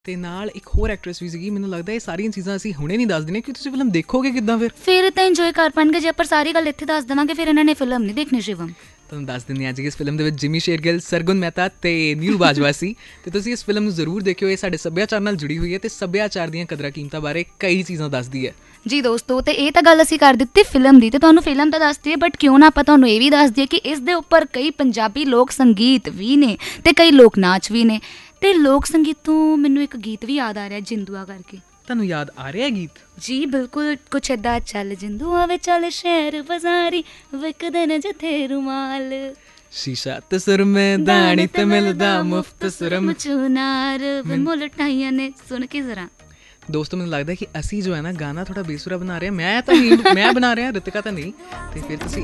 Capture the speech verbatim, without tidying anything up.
ਤੇ ਨਾਲ ਇੱਕ ਹੋਰ ਐਕਟਰੈਸ ਵੀ ਸੀਗੀ। ਮੈਨੂੰ ਲੱਗਦਾ ਇਹ ਸਾਰੀਆਂ ਚੀਜ਼ਾਂ ਅਸੀਂ ਹੁਣੇ ਨਹੀਂ ਦੱਸ ਦਿੰਦੇ ਕਿ ਤੁਸੀਂ ਫਿਲਮ ਦੇਖੋਗੇ ਕਿੱਦਾਂ। ਫਿਰ ਫਿਰ ਤਾਂ ਇੰਜੋਏ ਕਰ ਪਾਣਗੇ। ਜੇ ਆਪਾਂ ਸਾਰੀ ਗੱਲ ਇੱਥੇ ਦੱਸ ਦੇਵਾਂਗੇ ਫਿਰ ਇਹਨਾਂ ਨੇ ਫਿਲਮ ਨਹੀਂ ਦੇਖਣੀ ਸ਼ਿਵਮ। ਤੁਹਾਨੂੰ ਦੱਸ ਦਿੰਦੇ ਹਾਂ ਜੀ, ਇਸ ਫਿਲਮ ਦੇ ਵਿੱਚ ਜਿਮੀ ਸ਼ੇਰਗਿੱਲ, ਸਰਗੁਣ ਮਹਿਤਾ ਤੇ ਨੀਰੂ ਬਾਜਵਾ ਸੀ। ਤੇ ਤੁਸੀਂ ਇਸ ਫਿਲਮ ਨੂੰ ਜ਼ਰੂਰ ਦੇਖਿਓ। ਇਹ ਸਾਡੇ ਸੱਭਿਆਚਾਰ ਨਾਲ ਜੁੜੀ ਹੋਈ ਹੈ ਤੇ ਸੱਭਿਆਚਾਰ ਦੀਆਂ ਕਦਰਾਂ ਕੀਮਤਾਂ ਬਾਰੇ ਕਈ ਚੀਜ਼ਾਂ ਦੱਸਦੀ ਹੈ। ਜੀ ਦੋਸਤੋ, ਤੇ ਇਹ ਤਾਂ ਗੱਲ ਅਸੀਂ ਕਰ ਦਿੱਤੀ ਫਿਲਮ ਦੀ, ਤੇ ਤੁਹਾਨੂੰ ਫਿਲਮ ਤਾਂ ਦੱਸ ਦਈਏ, ਬਟ ਕਿਉਂ ਨਾ ਆਪਾਂ ਤੁਹਾਨੂੰ ਇਹ ਵੀ ਦੱਸ ਦਈਏ ਕਿ ਇਸ ਦੇ ਉੱਪਰ ਕਈ ਪੰਜਾਬੀ ਲੋਕ ਸੰਗੀਤ ਵੀ ਨੇ ਤੇ ਕਈ ਲੋਕ ਨਾਚ ਵੀ ਨੇ। ਤੇ ਲੋਕ ਸੰਗੀਤ ਤੋਂ ਮੈਨੂੰ ਇੱਕ ਗੀਤ ਵੀ ਯਾਦ ਆ ਰਿਹਾ, ਜਿੰਦੂਆ ਕਰਕੇ। ਤੁਹਾਨੂੰ ਯਾਦ ਆ ਰਿਹਾ ਗੀਤ? ਜੀ ਬਿਲਕੁਲ, ਕੁਛ ਏਦਾਂ, ਚੱਲ ਜਿੰਦੂਆ ਵੇ ਚੱਲ ਸ਼ਹਿਰ ਬਾਜ਼ਾਰੀ ਵਿਕਦੇ ਨੇ ਜਿੱਥੇ ਰੁਮਾਲ, ਸ਼ੀਸ਼ਾ ਤੇ ਸੁਰਮੇ ਦਾਣੀ ਤੇ ਮਿਲਦਾ ਮੁਫਤ ਸੁਰਮ ਚੁਨਾਰ ਵੇ ਮੁੱਲ ਟਾਈਆਂ ਨੇ। ਸੁਣ ਕੇ ਜ਼ਰਾ ਦੋਸਤੋ, ਮੈਨੂੰ ਲੱਗਦਾ ਕਿ ਅਸੀਂ ਜੋ ਹੈ ਨਾ ਗਾਣਾ ਥੋੜਾ ਬੇਸੁਰਾ ਬਣਾ ਰਹੇ ਹਾਂ। ਮੈਂ ਤਾਂ ਨਹੀਂ, ਮੈਂ ਬਣਾ ਰਿਹਾ, ਰਿਤਿਕਾ ਤਾਂ ਨਹੀਂ। ਤੇ ਫਿਰ ਤੁਸੀਂ